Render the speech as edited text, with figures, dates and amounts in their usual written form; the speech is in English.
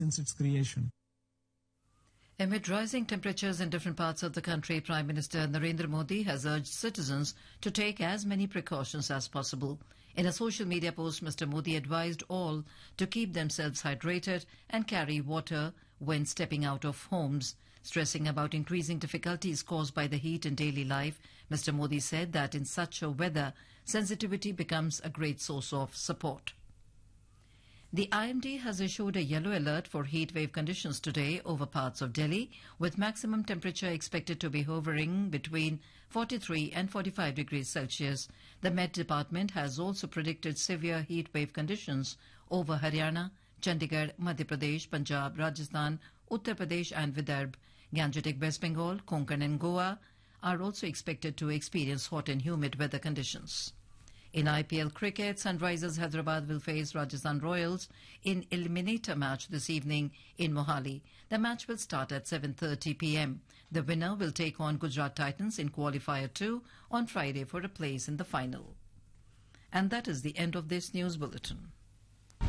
since its creation. Amid rising temperatures in different parts of the country, Prime Minister Narendra Modi has urged citizens to take as many precautions as possible. In a social media post, Mr. Modi advised all to keep themselves hydrated and carry water when stepping out of homes. Stressing about increasing difficulties caused by the heat in daily life, Mr. Modi said that in such a weather, sensitivity becomes a great source of support. The IMD has issued a yellow alert for heat wave conditions today over parts of Delhi, with maximum temperature expected to be hovering between 43 and 45 degrees Celsius. The Met Department has also predicted severe heat wave conditions over Haryana, Chandigarh, Madhya Pradesh, Punjab, Rajasthan, Uttar Pradesh and Vidarbha. Gangetic West Bengal, Konkan and Goa are also expected to experience hot and humid weather conditions. In IPL cricket, Sunrisers Hyderabad will face Rajasthan Royals in eliminator match this evening in Mohali. The match will start at 7:30 p.m. The winner will take on Gujarat Titans in Qualifier 2 on Friday for a place in the final. And that is the end of this news bulletin.